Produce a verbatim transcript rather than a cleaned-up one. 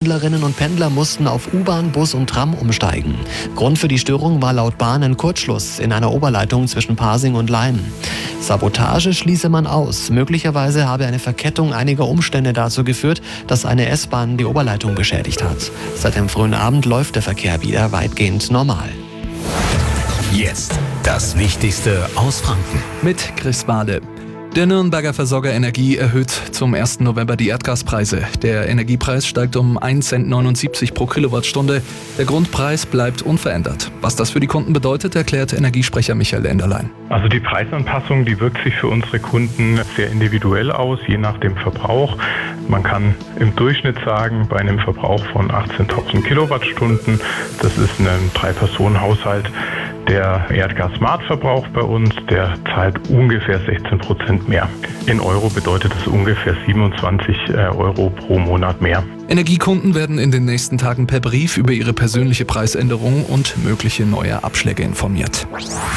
Pendlerinnen und Pendler mussten auf U-Bahn, Bus und Tram umsteigen. Grund für die Störung war laut Bahn ein Kurzschluss in einer Oberleitung zwischen Pasing und Laim. Sabotage schließe man aus. Möglicherweise habe eine Verkettung einiger Umstände dazu geführt, dass eine S-Bahn die Oberleitung beschädigt hat. Seit dem frühen Abend läuft der Verkehr wieder weitgehend normal. Jetzt das Wichtigste aus Franken. Mit Chris Wade. Der Nürnberger Versorger Energie erhöht zum ersten November die Erdgaspreise. Der Energiepreis steigt um ein Cent neunundsiebzig pro Kilowattstunde. Der Grundpreis bleibt unverändert. Was das für die Kunden bedeutet, erklärt Energiesprecher Michael Enderlein. Also die Preisanpassung, die wirkt sich für unsere Kunden sehr individuell aus, je nach dem Verbrauch. Man kann im Durchschnitt sagen, bei einem Verbrauch von achtzehntausend Kilowattstunden, das ist ein Drei-Personen-Haushalt, der Erdgas Smart verbraucht bei uns, der zahlt ungefähr sechzehn Prozent mehr. In Euro bedeutet das ungefähr siebenundzwanzig Euro pro Monat mehr. Energiekunden werden in den nächsten Tagen per Brief über ihre persönliche Preisänderung und mögliche neue Abschläge informiert.